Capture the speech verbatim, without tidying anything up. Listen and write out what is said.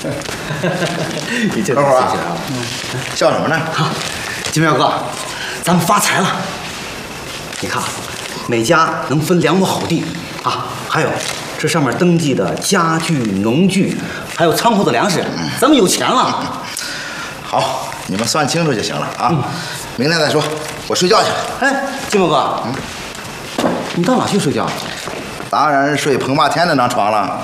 你这等会儿啊谢谢啊！ 笑什么呢？ 金彪哥，咱们发财了！你看，每家能分两亩好地啊，还有这上面登记的家具、农具，还有仓库的粮食，咱们有钱了。 好，你们算清楚就行了啊。明天再说，我睡觉去了。 哎，金彪哥，你到哪去睡觉？ 当然是睡彭霸天那张床了。